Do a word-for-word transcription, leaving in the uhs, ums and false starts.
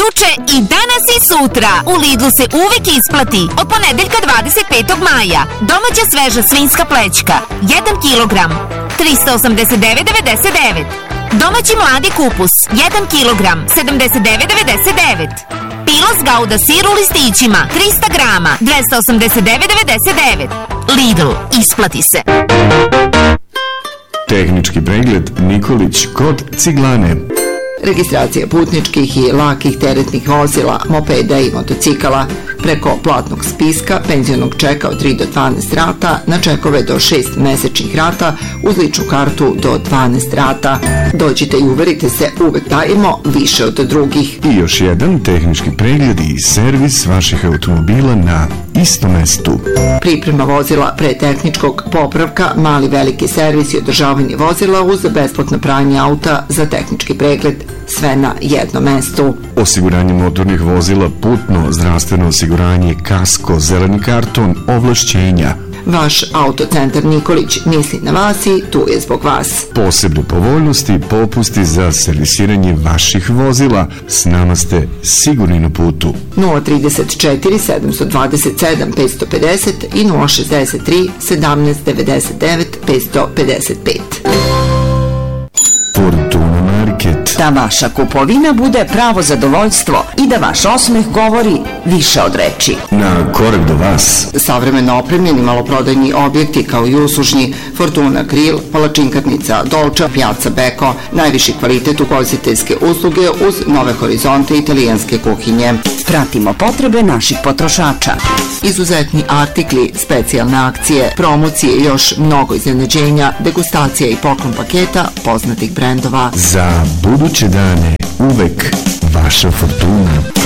juče i danas i sutra. U Lidlu se uvek isplati. Od ponedeljka dvadeset petog maja. Domaća sveža svinjska plećka. jedan kilogram. trista osamdeset devet devedeset devet. Domaći mladi kupus. jedan kilogram. sedamdeset devet devedeset devet. Pilos Gouda sir u listićima. trista grama. dvesta osamdeset devet devedeset devet. Lidl. Isplati se. Tehnički pregled Nikolić kod Ciglane. Registracija putničkih i lakih teretnih vozila, mopeda i motocikala preko platnog spiska, penzionog čeka od tri do dvanaest rata, na čekove do šest mesečnih rata, uz ličnu kartu do dvanaest rata. Dođite i uverite se, uvek dajemo više od drugih. I još jedan tehnički pregled i servis vaših automobila na istom mestu. Priprema vozila pre tehničkog popravka, mali veliki servis i održavanje vozila uz besplatno pranje auta za tehnički pregled. Sve na jednom mestu. Osiguranje motornih vozila, putno, zdravstveno osiguranje, kasko, zeleni karton, ovlašćenja. Vaš Autocentar Nikolić misli na vas i tu je zbog vas. Posebne povoljnosti i popusti za servisiranje vaših vozila. S nama ste sigurni na putu. nula trideset četiri sedam dvadeset sedam petsto pedeset i nula šezdeset tri sedamnaest devedeset devet petsto pedeset pet. Fortuna Market. Da vaša kupovina bude pravo zadovoljstvo i da vaš osmeh govori više od reči. Na korak do vas. Savremeno opremljeni maloprodajni objekti kao i uslužni Fortuna Grill, palačinkarnica Dolča, Piazza Beko, najviši kvalitet ugostiteljske usluge uz nove horizonte italijanske kuhinje. Pratimo potrebe naših potrošača. Izuzetni artikli, specijalne akcije, promocije i još mnogo iznenađenja, degustacija i poklon paketa poznatih brendova. Za buduće dane uvek vaša Fortuna.